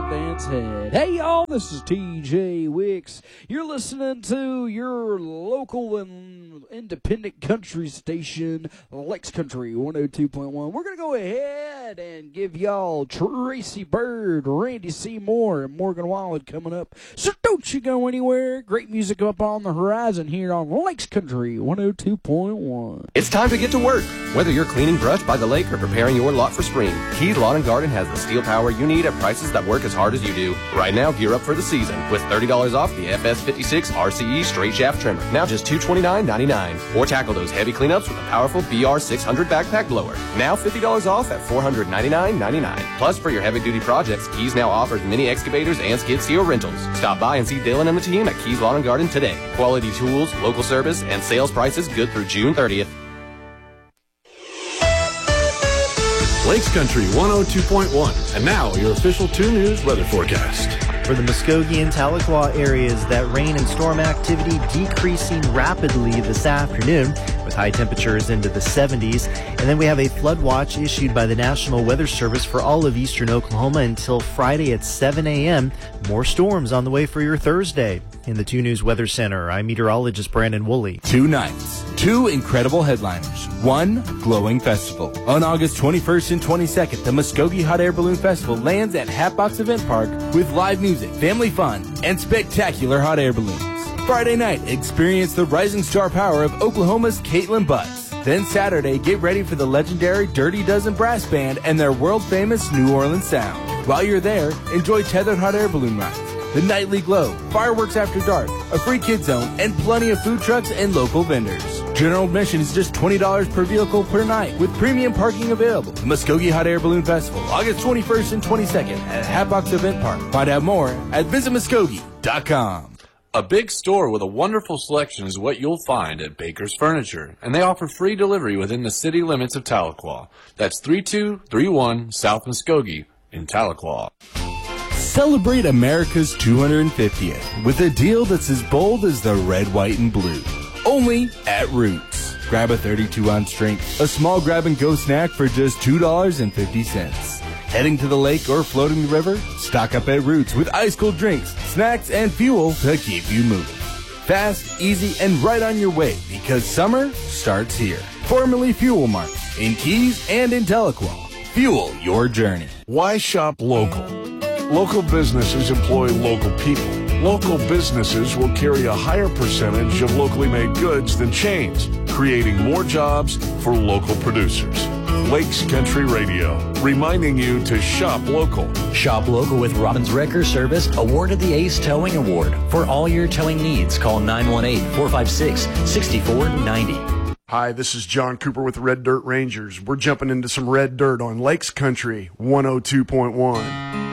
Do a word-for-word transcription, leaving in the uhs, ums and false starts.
Sundance Head. Hey, y'all, this is T J Wicks. You're listening to your local and independent country station, Lakes Country one oh two point one. We're going to go ahead and give y'all Tracy Bird, Randy Seymour, and Morgan Wallen coming up. So don't you go anywhere. Great music up on the horizon here on Lakes Country one oh two point one. It's time to get to work. Whether you're cleaning brush by the lake or preparing your lot for spring, Keys Lawn and Garden has the steel power you need at prices that work as hard as you do. Right now, gear up for the season with thirty dollars off the F S fifty-six R C E straight shaft trimmer. Now just two hundred twenty-nine ninety-nine. Or tackle those heavy cleanups with a powerful B R six hundred backpack blower. Now fifty dollars off at four hundred ninety-nine ninety-nine. Plus, for your heavy-duty projects, Keys now offers mini excavators and skid steer rentals. Stop by and see Dylan and the team at Keys Lawn and Garden today. Quality tools, local service, and sales prices good through June thirtieth. Lakes Country one oh two point one. And now, your official two News weather forecast. For the Muskogee and Tahlequah areas, that rain and storm activity decreasing rapidly this afternoon with high temperatures into the seventies. And then we have a flood watch issued by the National Weather Service for all of eastern Oklahoma until Friday at seven a.m. More storms on the way for your Thursday. In the two News Weather Center, I'm meteorologist Brandon Woolley. Two nights, two incredible headliners, one glowing festival. On August twenty-first and twenty-second, the Muskogee Hot Air Balloon Festival lands at Hatbox Event Park with live music, family fun, and spectacular hot air balloons. Friday night, experience the rising star power of Oklahoma's Caitlin Butts. Then Saturday, get ready for the legendary Dirty Dozen Brass Band and their world-famous New Orleans sound. While you're there, enjoy tethered hot air balloon rides, the nightly glow, fireworks after dark, a free kid zone, and plenty of food trucks and local vendors. General admission is just twenty dollars per vehicle per night with premium parking available. The Muskogee Hot Air Balloon Festival, August twenty-first and twenty-second at Hatbox Event Park. Find out more at visit muskogee dot com. A big store with a wonderful selection is what you'll find at Baker's Furniture, and they offer free delivery within the city limits of Tahlequah. That's three two three one South Muskogee in Tahlequah. Celebrate America's two hundred fiftieth with a deal that's as bold as the red, white, and blue. Only at Roots. Grab a thirty-two ounce drink, a small grab-and-go snack for just two dollars and fifty cents. Heading to the lake or floating the river? Stock up at Roots with ice-cold drinks, snacks, and fuel to keep you moving. Fast, easy, and right on your way because summer starts here. Formerly Fuel Mart, in Keys and in Tahlequah. Fuel your journey. Why shop local? Local businesses employ local people. Local businesses will carry a higher percentage of locally made goods than chains, creating more jobs for local producers. Lakes Country Radio, reminding you to shop local. Shop local with Robbins Wrecker Service, awarded the Ace Towing Award. For all your towing needs, call nine one eight, four five six, six four nine zero. Hi, this is John Cooper with Red Dirt Rangers. We're jumping into some red dirt on Lakes Country one oh two point one.